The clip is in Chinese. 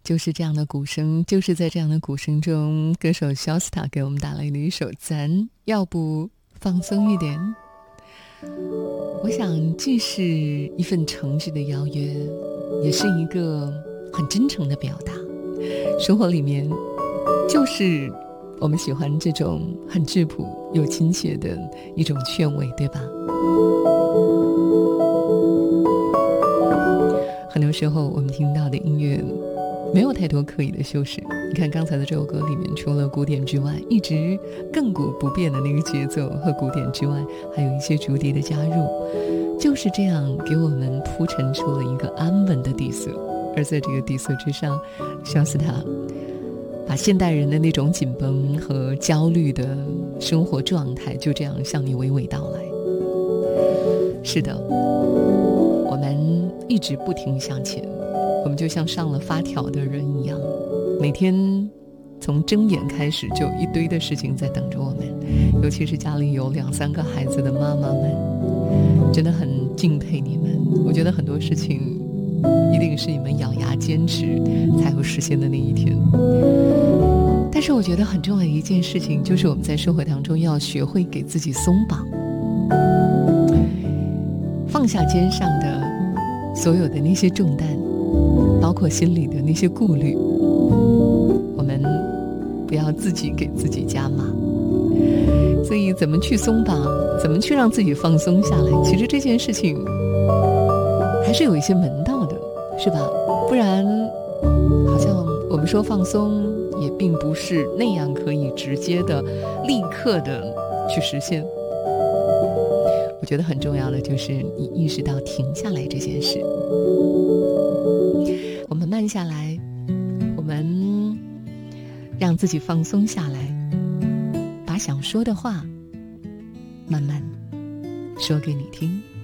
就是这样的鼓声，就是在这样的鼓声中，歌手肖斯塔给我们带来的一首《咱要不放松一点》。我想既是一份诚挚的邀约，也是一个很真诚的表达。生活里面就是我们喜欢这种很质朴又亲切的一种劝慰，对吧？很多时候我们听到的音乐没有太多刻意的修饰，你看刚才的这首歌里面，除了鼓点之外，一直亘古不变的那个节奏和鼓点之外，还有一些竹笛的加入，就是这样给我们铺陈出了一个安稳的底色。而在这个底色之上，肖斯塔把现代人的那种紧绷和焦虑的生活状态就这样向你娓娓道来。是的，我们一直不停向前，我们就像上了发条的人一样，每天从睁眼开始就一堆的事情在等着我们，尤其是家里有2、3个孩子的妈妈们，真的很敬佩你们。我觉得很多事情一定是你们咬牙坚持才有实现的那一天。但是我觉得很重要的一件事情，就是我们在生活当中要学会给自己松绑，放下肩上的所有的那些重担，包括心里的那些顾虑，我们不要自己给自己加码。所以怎么去松绑，怎么去让自己放松下来，其实这件事情还是有一些门道的，是吧？不然好像我们说放松也并不是那样可以直接的立刻的去实现。我觉得很重要的就是你意识到停下来这件事，我们慢下来，我们让自己放松下来，把想说的话慢慢说给你听。